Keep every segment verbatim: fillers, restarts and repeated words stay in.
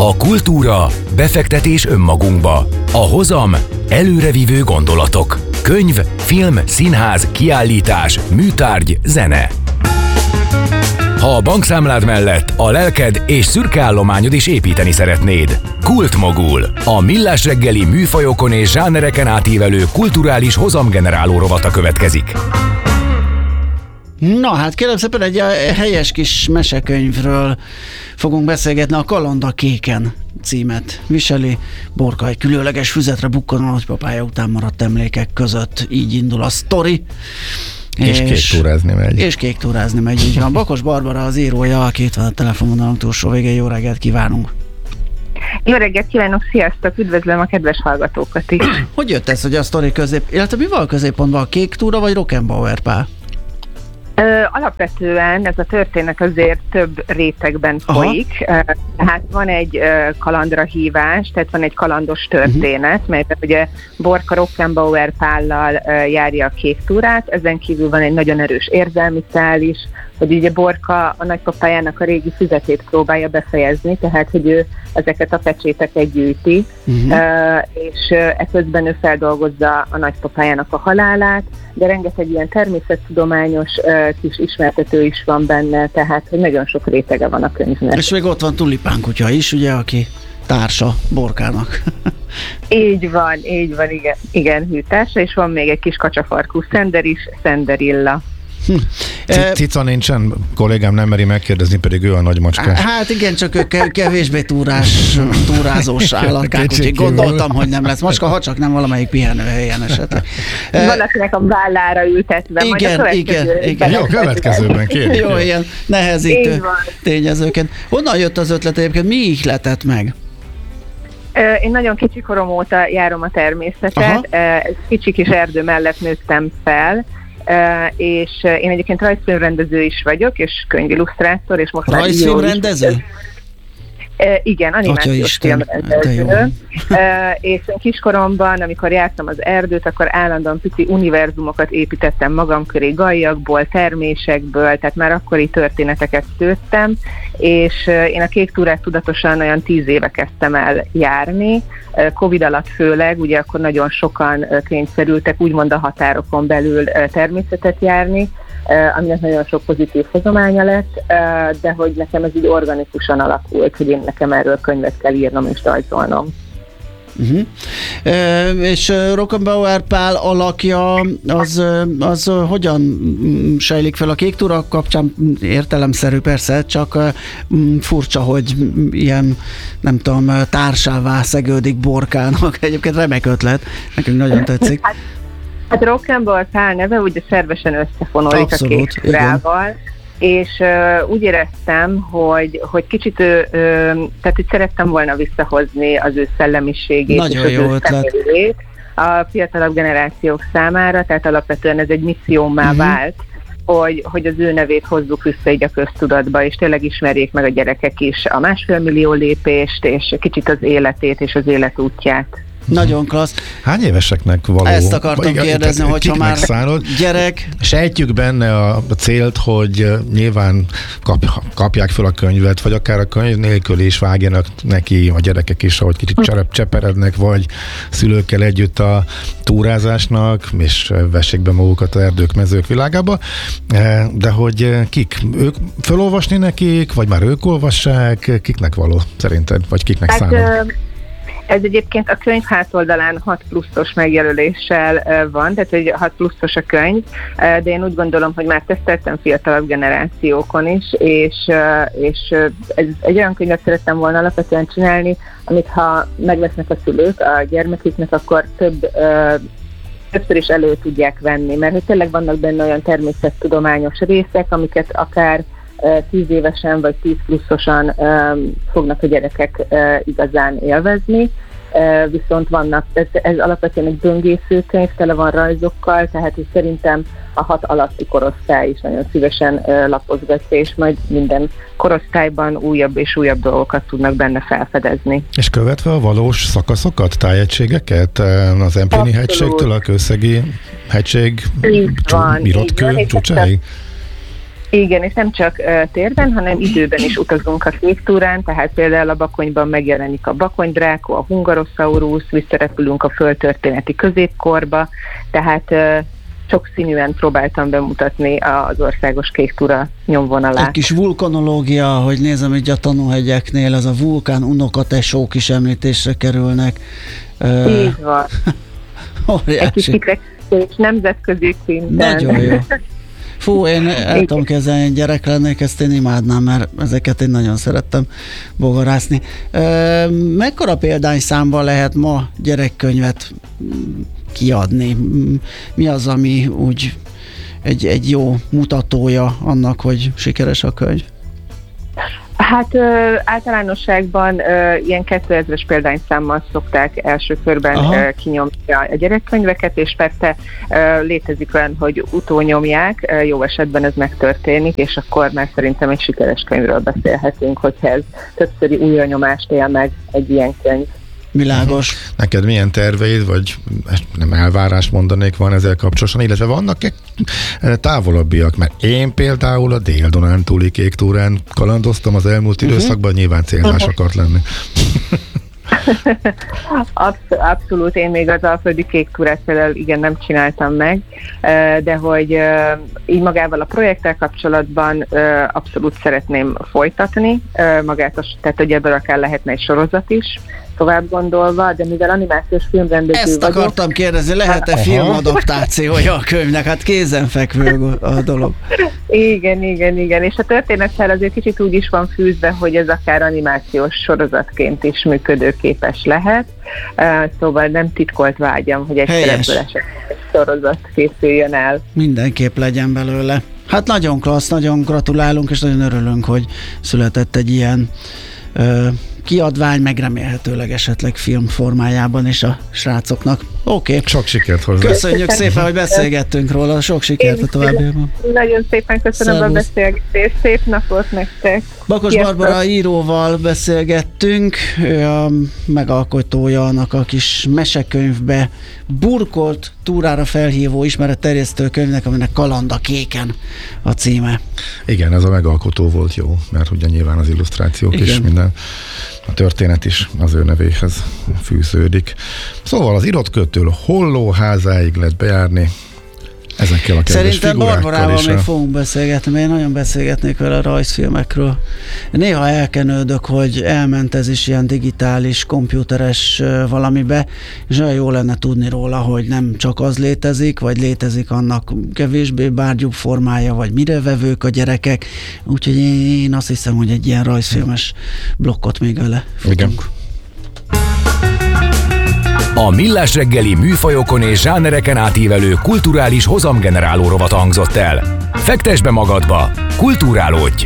A kultúra, befektetés önmagunkba. A hozam, előrevívő gondolatok. Könyv, film, színház, kiállítás, műtárgy, zene. Ha a bankszámlád mellett a lelked és szürke állományod is építeni szeretnéd. Kultmogul. A millás reggeli műfajokon és zsánereken átívelő kulturális hozamgeneráló rovata következik. Na hát kérem szépen egy helyes kis mesekönyvről fogunk beszélgetni. A Kaland a kéken címet viseli. Borka egy különleges füzetre bukkan a nagypapája után maradt emlékek között. Így indul a sztori. És, és kék túrázni megy. És kék túrázni megy, így van. Bakos Barbara az írója, aki itt van a telefonvonalunk túlsó végén. Jó reggelt kívánunk! Jó reggelt kívánok, sziasztok! Üdvözlöm a kedves hallgatókat is! Hogy jött ez, hogy a sztori közép, illetve mi van a középpontban, a kék túra vagy Rockenbauer Pál? Ö, alapvetően ez a történet azért több rétegben folyik. Aha. Tehát van egy ö, kalandra hívás, tehát van egy kalandos történet, uh-huh. melyben ugye Borka Rockenbauer Pállal ö, járja a kék túrát, ezen kívül van egy nagyon erős érzelmi szál is, hogy ugye Borka a nagypapájának a régi füzetét próbálja befejezni, tehát hogy ő ezeket a pecséteket gyűjti, uh-huh. uh, és uh, eközben ő feldolgozza a nagypapájának a halálát, de rengeteg ilyen természettudományos uh, kis ismertető is van benne, tehát hogy nagyon sok rétege van a könyvnek. És még ott van Tulipán kutya is, ugye, aki társa Borkának. Így van, így van, igen, igen hűtársa, és van még egy kis kacsafarkú Szender is, Szenderilla. Hm. Cica nincsen, kollégám nem meri megkérdezni, pedig ő a nagy macskás. Hát igen, csak ő kevésbé túrás, túrázós állatkák, úgyhogy gondoltam, hogy nem lesz macska, ha csak nem valamelyik pihenőhelyen esetleg. Valakinek a vállára ültetve. Igen, majd a igen, igen. Jó, következőben kérjük. Jó, ilyen nehezítő tényezőként. Honnan jött az ötlet egyébként? Mi ihletett meg? Én nagyon kicsi korom óta járom a természetet. Aha. Kicsi kis erdő mellett nőttem fel, Uh, és uh, én egyébként rajzfilmrendező is vagyok, és könyvillusztrátor, és most már rajzfilmrendező? Uh, igen, animációs filmrendező. Uh, és kiskoromban, amikor jártam az erdőt, akkor állandóan pici univerzumokat építettem magam köré, gallyakból, termésekből, tehát már akkori történeteket szőttem, és uh, én a kék túrát tudatosan olyan tíz éve kezdtem el járni, uh, Covid alatt főleg, ugye akkor nagyon sokan uh, kényszerültek úgymond a határokon belül uh, természetet járni, Uh, aminek nagyon sok pozitív hozománya lett, uh, de hogy nekem ez így organikusan alakult, hogy én nekem erről könyvet kell írnom és rajzolnom. Uh-huh. E, és Rockenbauer Pál alakja az, az hogyan sejlik fel a kék túra kapcsán? Értelemszerű persze, csak furcsa, hogy ilyen, nem tudom, társává szegődik Borkának. Egyébként remek ötlet, nekünk nagyon tetszik. Hát, Hát Rockenbauer Pál neve ugye szervesen összefonódik Abszolút, a kék túrával, és uh, úgy éreztem, hogy, hogy kicsit ő, uh, tehát hogy szerettem volna visszahozni az ő szellemiségét Nagyon és az jó ő személyét a fiatalabb generációk számára, tehát alapvetően ez egy missziómmá uh-huh. vált, hogy, hogy az ő nevét hozzuk vissza így a köztudatba, és tényleg ismerjék meg a gyerekek is a másfél millió lépést, és kicsit az életét és az életútját. Nagyon klassz. Hány éveseknek való? Ezt akartam kérdezni, hogyha már szárod, gyerek... Sejtjük benne a célt, hogy nyilván kap, kapják fel a könyvet, vagy akár a könyv nélkül is vágjanak neki a gyerekek is, ahogy kicsit cserep, cseperednek, vagy szülőkkel együtt a túrázásnak, és vessék be magukat az erdők, mezők világába. De hogy kik? Ők felolvasni nekik, vagy már ők olvassák? Kiknek való szerinted? Vagy kiknek hát, számít? Ez egyébként a könyv hátoldalán hat pluszos megjelöléssel van, tehát egy hat pluszos a könyv, de én úgy gondolom, hogy már teszteltem fiatalabb generációkon is, és, és ez egy olyan könyvet szerettem volna alapvetően csinálni, amit ha megvesznek a szülők a gyermeküknek, akkor több többször is elő tudják venni, mert hogy tényleg vannak benne olyan természettudományos részek, amiket akár tíz évesen vagy tíz pluszosan um, fognak a gyerekek uh, igazán élvezni, uh, viszont vannak, ez, ez alapvetően egy böngésző könyv, tele van rajzokkal, tehát is szerintem a hat alatti korosztály is nagyon szívesen uh, lapozgatja, és majd minden korosztályban újabb és újabb dolgokat tudnak benne felfedezni. És követve a valós szakaszokat, tájegységeket, az Empléni hegységtől a Kőszegi hegység, Mirotkő csúcsáig? Igen, és nem csak uh, térben, hanem időben is utazunk a kék túrán, tehát például a Bakonyban megjelenik a Bakony-drákó, a Hungarosaurus, visszarepülünk a földtörténeti középkorba, tehát uh, sokszínűen próbáltam bemutatni az országos kék túra nyomvonalát. Egy kis vulkanológia, hogy nézem így a tanúhegyeknél, az a vulkán unokatesók is említésre kerülnek. Így van. Egy kis és nemzetközi szinten. Nagyon jó. Fú, én el tudom kezdeni, egy gyerek lennék, ezt én imádnám, mert ezeket én nagyon szerettem bogarászni. Mekkora példányszámban lehet ma gyerekkönyvet kiadni? Mi az, ami úgy egy, egy jó mutatója annak, hogy sikeres a könyv? Hát ö, általánosságban ö, ilyen kétezres példányszámmal szokták első körben ö, kinyomni a gyerekkönyveket, és persze ö, létezik olyan, hogy utónyomják, ö, jó esetben ez megtörténik, és akkor már szerintem egy sikeres könyvről beszélhetünk, hogyha ez többszöri újranyomást él meg egy ilyen könyv. Világos. Neked milyen terveid, vagy nem elvárás mondanék van ezzel kapcsolatosan, illetve vannak-e távolabbiak? Mert én például a Dél-Dunántúli kék túrán kalandoztam az elmúlt uh-huh. időszakban, nyilván célzás akart lenni. Absz- abszolút, én még az alföldi kék túrát például igen nem csináltam meg, de hogy így magával a projekttel kapcsolatban abszolút szeretném folytatni magát, tehát hogy ebből akár lehetne egy sorozat is, tovább gondolva, de mivel animációs filmrendező Ezt vagyok... akartam kérdezni, lehet-e Aha. filmadaptációja a könyvnek? Hát kézenfekvő a dolog. Igen, igen, igen, és a történettel azért kicsit úgy is van fűzve, hogy ez akár animációs sorozatként is működőképes lehet, szóval nem titkolt vágyam, hogy egyszer ebből esetleg egy sorozat készüljön el. Mindenképp legyen belőle. Hát nagyon klassz, nagyon gratulálunk, és nagyon örülünk, hogy született egy ilyen ö, kiadvány, meg remélhetőleg esetleg film formájában is a srácoknak. Oké. Okay. Sok sikert hozzá. Köszönjük szépen, hogy beszélgettünk róla. Sok sikert a továbbiakban. Nagyon szépen köszönöm Szervusz. A beszélgetést. Szép napot nektek. Bakos Sziasztok. Barbara íróval beszélgettünk. Ő a megalkotója annak a kis mesekönyvbe burkolt túrára felhívó ismeretterjesztő könyvnek, aminek Kaland a kéken a címe. Igen, ez a megalkotó volt jó, mert ugye nyilván az illusztrációk Igen. is minden, a történet is az ő nevéhez fűződik. Szóval az írott kötől Hollóházáig lehet bejárni, ezekkel a kedves Szerintem Barbarával még fogunk beszélgetni, mert én nagyon beszélgetnék vele a rajzfilmekről. Néha elkenődök, hogy elment ez is ilyen digitális, komputeres valamibe, és olyan jó lenne tudni róla, hogy nem csak az létezik, vagy létezik annak kevésbé bárgyúbb formája, vagy mire vevők a gyerekek. Úgyhogy én azt hiszem, hogy egy ilyen rajzfilmes blokkot még vele futunk. A Millás reggeli műfajokon és zsánereken átívelő kulturális hozamgeneráló rovat hangzott el. Fektesd be magadba, kulturálódj!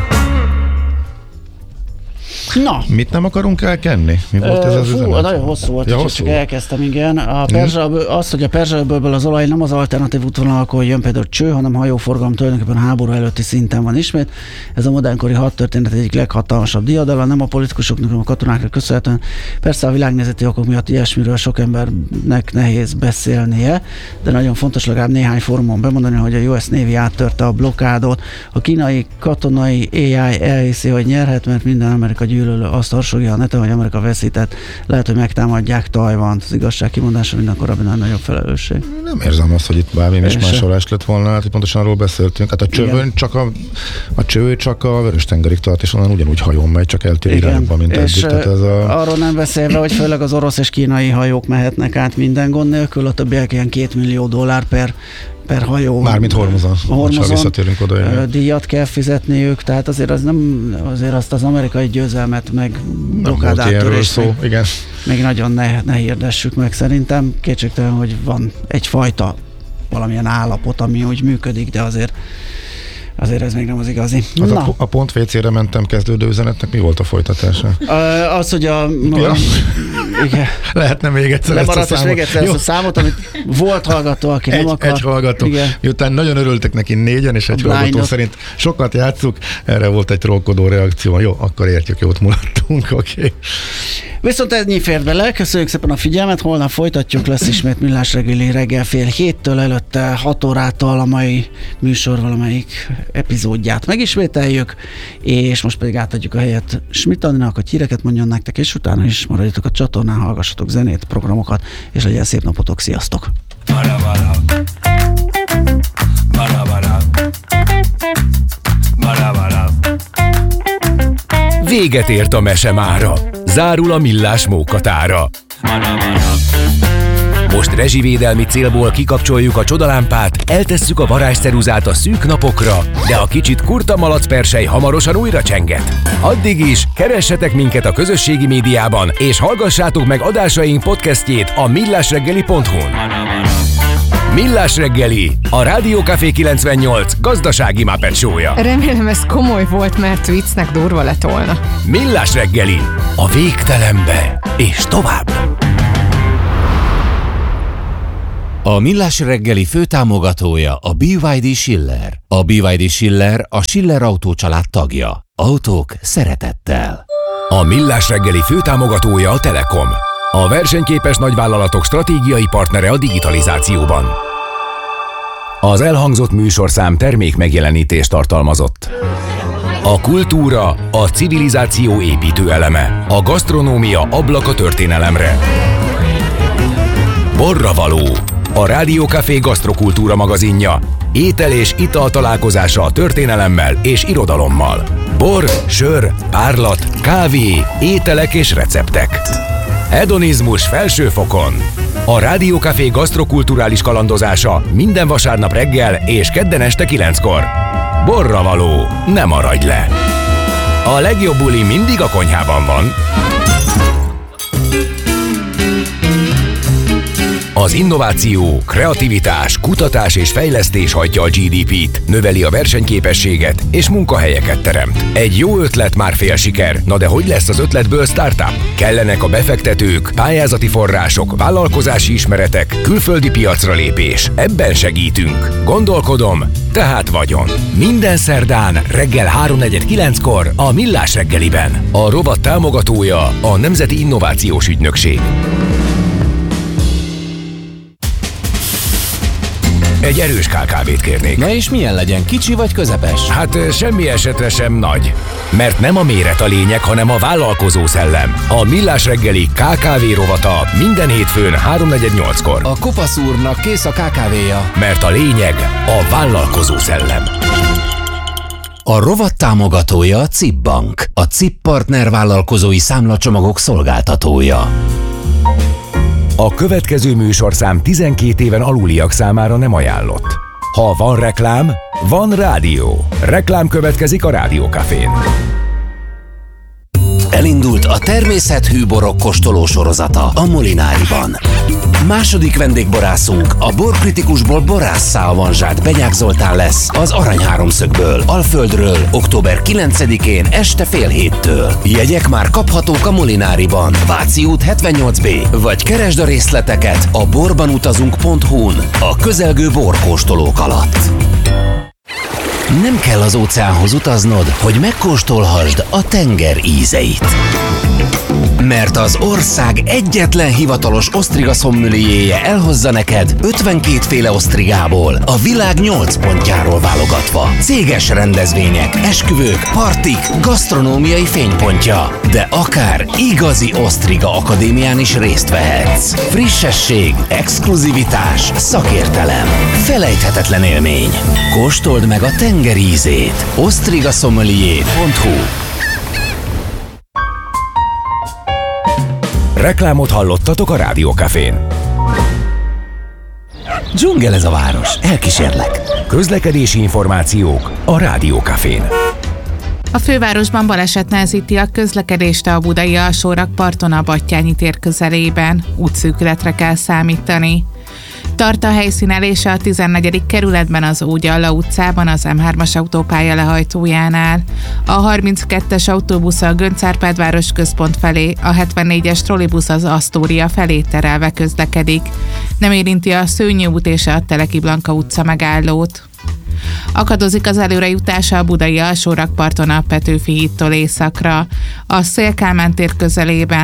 Na. Mit nem akarunk elkenni? Mi volt ez az Fú, üzenet? nagyon hosszú volt, ja, és hosszú. csak elkezdtem, igen. A Perzsa-öböl, az, hogy a Perzsa-öbölből az olaj nem az alternatív útvonalakon jön például cső, hanem hajóforgalom tulajdonképpen háború előtti szinten van ismét. Ez a modernkori hadtörténet egyik leghatalmasabb diadala, nem a politikusoknak, hanem a katonákra köszönhetően. Persze a világnézeti okok miatt ilyesmiről sok embernek nehéz beszélnie, de nagyon fontos legalább néhány fórumon bemondani, hogy a U S Navy áttörte a blokkádot. A kínai katonai á i elhiszi, hogy nyerhet, mert minden Amerika gyűlölő azt harsogja a neten, hogy Amerika veszített. Lehet, hogy megtámadják Tajvant. Az igazság kimondása minden korábbi nagyobb felelősség. Nem érzem azt, hogy itt bármi is másolás lett volna, hát pontosan arról beszéltünk. Hát a csövön csak a, a cső csak a Vörös-tengerig tart, és onnan ugyanúgy hajón megy, csak eltér irányba, mint eddig. Tehát ez a... arról nem beszélve, hogy főleg az orosz és kínai hajók mehetnek át minden gond nélkül, a többiek ilyen két millió dollár per per hajó. Mármint Hormuzon. Hormuzon visszatérünk oda. Díjat kell fizetniük, tehát azért az nem, azért azt az amerikai győzelmet meg blokkádátörést szó, igen. Még nagyon ne, ne hirdessük meg szerintem. Kétségtelen, hogy van egyfajta valamilyen állapot, ami úgy működik, de azért Azért ez még nem az igazi. Az a, a pont vé cére mentem kezdődő üzenetnek, mi volt a folytatása? Az, hogy a... Ja. Igen. Lehetne még egyszer Lemaradt ezt a számot. Még egyszer ezt a számot, amit volt hallgató, aki egy, nem akar. Egy hallgató. Igen. Miután nagyon örültek neki négyen, és egy a hallgató blindot. Szerint sokat játsszuk, erre volt egy trollkodó reakció. Jó, akkor értjük, jót mulattunk, oké. Okay. Viszont ennyi fért bele, köszönjük szépen a figyelmet, holnap folytatjuk, lesz ismét Millás reggeli reggel fél héttől, előtte hat órától a mai műsor valamelyik epizódját megismételjük, és most pedig átadjuk a helyet Schmidt Andinak, hogy híreket mondjon nektek, és utána is maradjatok a csatornán, hallgassatok zenét, programokat, és legyen szép napotok, sziasztok! Véget ért a mese mára. Zárul a Millás mókatára. Most rezsivédelmi célból kikapcsoljuk a csodalámpát, eltesszük a varázsceruzát a szűk napokra, de a kicsit kurta malacpersely hamarosan újra csenget. Addig is keressetek minket a közösségi médiában, és hallgassátok meg adásaink podcastjét a millásreggeli pont hu-n. Millás reggeli, a Rádió Café kilencvennyolc gazdasági Muppet show-ja. Remélem ez komoly volt, mert viccnek durva lett volna. Millás reggeli, a végtelenbe és tovább. A Millás reggeli főtámogatója a bé vé dé Schiller. A bé vé dé Schiller a Schiller Autó család tagja. Autók szeretettel. A Millás reggeli főtámogatója a Telekom. A versenyképes nagyvállalatok stratégiai partnere a digitalizációban. Az elhangzott műsorszám termék megjelenítést tartalmazott. A kultúra, a civilizáció építő eleme. A gasztronómia ablak a történelemre. Borravaló, a Rádió Café gasztrokultúra magazinja. Étel és ital találkozása a történelemmel és irodalommal. Bor, sör, párlat, kávé, ételek és receptek. Hedonizmus felső fokon. A Rádió Café gasztrokulturális kalandozása minden vasárnap reggel és kedden este kilenckor. Borravaló, ne maradj le! A legjobb buli mindig a konyhában van. Az innováció, kreativitás, kutatás és fejlesztés hajtja a gé dé pét, növeli a versenyképességet és munkahelyeket teremt. Egy jó ötlet már fél siker, na de hogy lesz az ötletből startup? Kellenek a befektetők, pályázati források, vállalkozási ismeretek, külföldi piacra lépés. Ebben segítünk. Gondolkodom, tehát vagyon. Minden szerdán reggel háromnegyed kilenckor a Millás reggeliben. A rovat támogatója a Nemzeti Innovációs Ügynökség. Egy erős ká ká vét kérnék. Na és milyen legyen, kicsi vagy közepes? Hát semmi esetre sem nagy. Mert nem a méret a lényeg, hanem a vállalkozó szellem. A Millás reggeli ká ká vé rovata minden hétfőn háromnegyed nyolckor. A kopasz úrnak kész a ká ká véja. Mert a lényeg a vállalkozó szellem. A rovat támogatója a cé i pé Bank, a cé i pé Partner vállalkozói számlacsomagok szolgáltatója. A következő műsorszám tizenkét éven aluliak számára nem ajánlott. Ha van reklám, van rádió. Reklám következik a Rádió Cafén. Elindult a természethű borok kóstoló sorozata a Molináriban. Második vendégborászunk a borkritikusból borásszá avanzsált Benyák Zoltán lesz az Arany Háromszögből, Alföldről, október kilencedikén este fél héttől. Jegyek már kaphatók a Molináriban, Váci út hetvennyolc bé, vagy keresd a részleteket a borbanutazunk pont hu-n a közelgő borkóstolók alatt. Nem kell az óceánhoz utaznod, hogy megkóstolhassd a tenger ízeit. Mert az ország egyetlen hivatalos osztriga szommelierje elhozza neked ötvenkét féle osztrigából, a világ nyolc pontjáról válogatva. Céges rendezvények, esküvők, partik, gasztronómiai fénypontja. De akár igazi osztriga akadémián is részt vehetsz. Frissesség, exkluzivitás, szakértelem. Felejthetetlen élmény. Kóstold meg a tenger ízét. osztriga sommelier pont hu. Reklámot hallottatok a Rádió Cafén. Dzsungel ez a város, elkísérlek. Közlekedési információk a Rádió Cafén. A fővárosban baleset nehezíti a közlekedést a budai alsórakparton a Battyányi tér közelében. Útszűkületre kell számítani. Tart a helyszínelése a tizennegyedik kerületben az Ógyalla utcában az em hármas autópálya lehajtójánál. A harminckettes autóbusz a Göncz-Árpád-város központ felé, a hetvennégyes trollibusz az Asztória felé terelve közlekedik. Nem érinti a Szőnyi út és a Teleki Blanka utca megállót. Akadozik az előrejutása a budai alsórakparton a Petőfi hídtól északra, a Széll Kálmán tér közelében,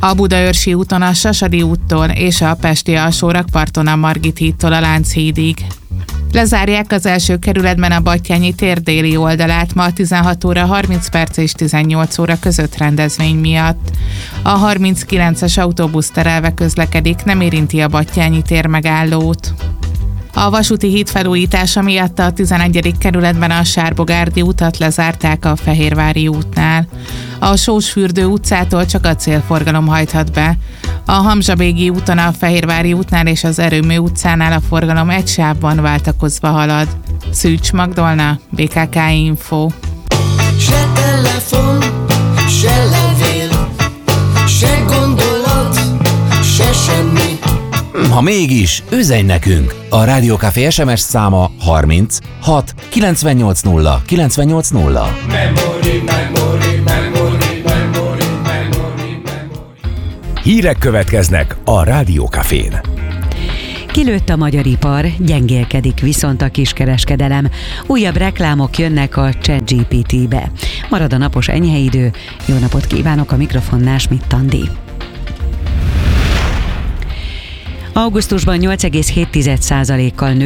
A Budaörsi úton a Sasadi úttól és a Pesti alsórakparton a Margit hídtól a Lánchídig. Lezárják az első kerületben a Battyányi tér déli oldalát ma tizenhat óra harminc perc és tizennyolc óra között rendezvény miatt. A harminckilences autóbusz terelve közlekedik, nem érinti a Battyányi tér megállót. A vasúti híd felújítása miatt a tizenegyedik kerületben a Sárbogárdi utat lezárták a Fehérvári útnál. A Sósfürdő utcától csak a célforgalom hajthat be. A Hamzsabégi úton a Fehérvári útnál és az Erőmű utcánál a forgalom egy sávban váltakozva halad. Szűcs Magdolna, bé ká ká Info. Se telefon, se levél, se gondolat, se semmi. Ha mégis, üzenj nekünk! A Rádió Café es em es száma harminc hat kilencvennyolc nulla kilencvennyolc nulla. Memory, memory, memory, memory, memory, memory. Hírek következnek a Rádió Cafén. Kilőtt a magyar ipar, gyengélkedik viszont a kiskereskedelem. Újabb reklámok jönnek a ChatGPT-be. Marad a napos enyhe idő. Jó napot kívánok, a mikrofonnál Schmidt Andi. Augusztusban nyolc egész hét százalékkal nő